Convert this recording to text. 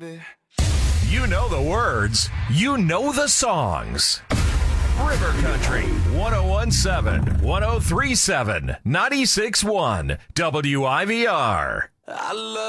baby. You know the words. You know the songs. River Country 1017, 1037, 96.1 WIVR. I love